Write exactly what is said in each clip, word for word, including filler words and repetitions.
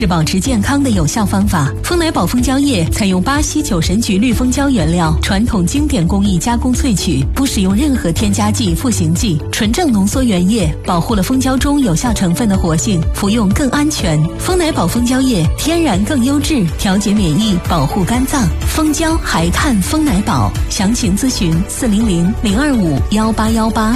是保持健康的有效方法。丰奶宝蜂胶液采用巴西酒神菊绿蜂胶原料，传统经典工艺加工萃取，不使用任何添加剂、赋形剂，纯正浓缩原液，保护了蜂胶中有效成分的活性，服用更安全。丰奶宝蜂胶液天然更优质，调节免疫，保护肝脏。蜂胶还看丰奶宝，详情咨询四零零零二五幺八幺八。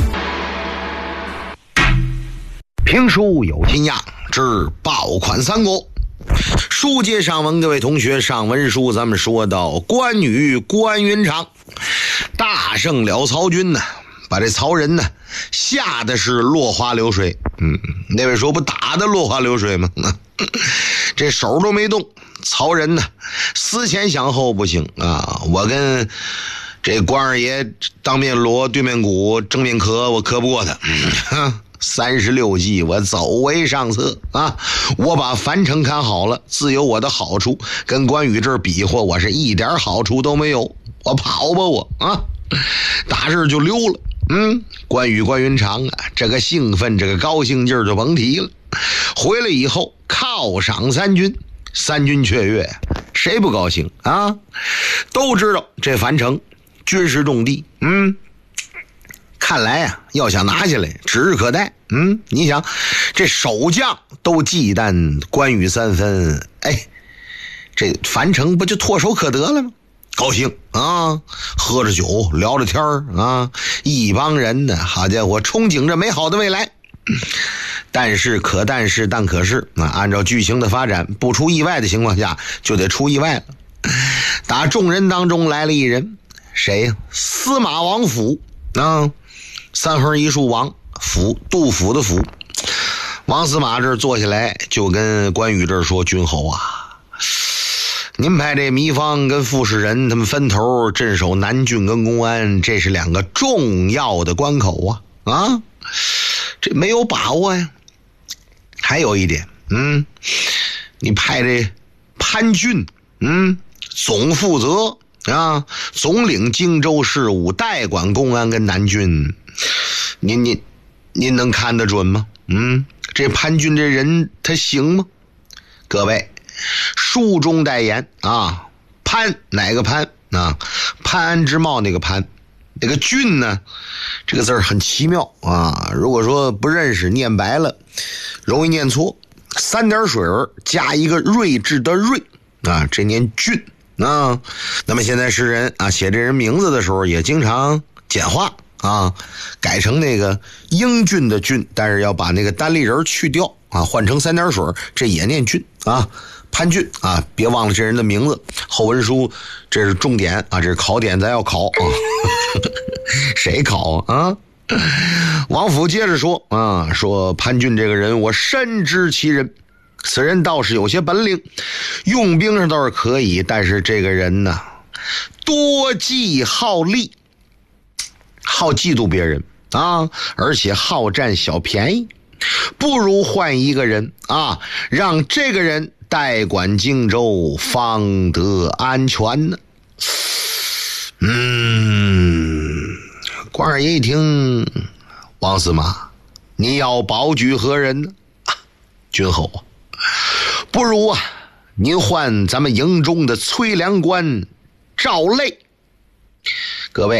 评书有斤样，之爆款三国。书接上文，各位同学，上文书咱们说到关羽关云长大胜了曹军呢，把这曹人呢吓得是落花流水。嗯，那位说不打的落花流水吗？这手都没动。曹人呢思前想后不行啊，我跟这关二爷当面锣对面鼓正面磕，我磕不过他。嗯三十六计我走为上策啊！我把樊城看好了，自有我的好处，跟关羽这儿比划，我是一点好处都没有。我跑吧我啊！打这儿就溜了。嗯，关羽关云长啊，这个兴奋，这个高兴劲儿就甭提了。回来以后犒赏三军，三军雀跃，谁不高兴啊？都知道这樊城军事重地，嗯。看来呀、啊，要想拿下来指日可待。嗯，你想，这守将都忌惮关羽三分，哎，这樊城不就唾手可得了吗？高兴啊，喝着酒聊着天啊，一帮人呢，好家伙，憧憬着美好的未来。但是可但是但可是啊，按照剧情的发展，不出意外的情况下，就得出意外了。打众人当中来了一人，谁呀？司马王府啊。三横一竖王府，杜甫的府。王司马这儿坐下来就跟关羽这儿说，君侯啊，您派这糜芳跟傅士仁他们分头镇守南郡跟公安，这是两个重要的关口啊啊，这没有把握呀。还有一点，嗯，你派这潘俊，嗯，总负责啊，总领荆州事务，代管公安跟南郡，您您您能看得准吗？嗯，这潘俊这人他行吗？各位，书中代言啊，潘哪个潘啊？潘安之茂那个潘，那个俊呢，这个字儿很奇妙啊。如果说不认识，念白了容易念错。三点水儿加一个睿智的睿啊，这念俊啊。那么现在诗人啊写这人名字的时候也经常简化啊，改成那个英俊的俊，但是要把那个单立人去掉啊，换成三点水，这也念俊啊。潘俊啊，别忘了这人的名字。后文书这是重点啊，这是考点，咱要考啊。谁考啊？王府接着说啊，说潘俊这个人我深知其人，此人倒是有些本领，用兵上倒是可以，但是这个人呢，多忌好利，好嫉妒别人啊，而且好占小便宜，不如换一个人啊，让这个人代管荆州，方得安全呢。嗯，关二爷一听，王司马，你要保举何人呢？啊，君侯啊，不如啊，您换咱们营中的崔良官赵累。各位。